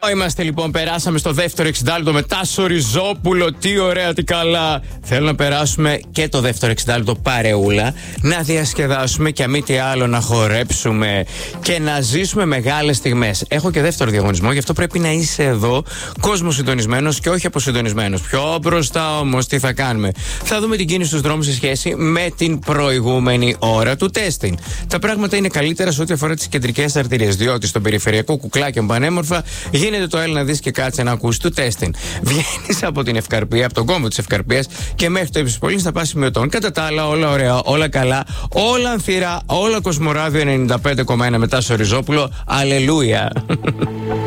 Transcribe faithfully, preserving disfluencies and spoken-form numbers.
Είμαστε λοιπόν, περάσαμε στο δεύτερο εξήντα λεπτό με Τάσο Ριζόπουλο. Τι ωραία, τι καλά. Θέλω να περάσουμε και το δεύτερο εξήντα λεπτό παρεούλα, να διασκεδάσουμε και αν μη τι άλλο να χορέψουμε και να ζήσουμε μεγάλες στιγμές. Έχω και δεύτερο διαγωνισμό, γι' αυτό πρέπει να είσαι εδώ, κόσμο συντονισμένος και όχι αποσυντονισμένος. Πιο μπροστά όμως, τι θα κάνουμε? Θα δούμε την κίνηση στους δρόμους σε σχέση με την προηγούμενη ώρα του τέστην. Τα πράγματα είναι καλύτερα σε ό,τι αφορά τις κεντρικές αρτηρίες, διότι στο περιφερειακό Κουκλάκιον πανέμορφα γίνεται το έλα να δεις και κάτσε να ακούσει του τέστην. Βγαίνεις από την Ευκαρπία, από τον κόμβο της Ευκαρπίας και μέχρι το Ύψης θα πας σημειωτών. Κατά τα άλλα, όλα ωραία, όλα καλά, όλα ανθυρά, όλα Κοσμοράδιο ενενήντα πέντε κόμμα ένα μετά στο Ριζόπουλο. Αλληλούια.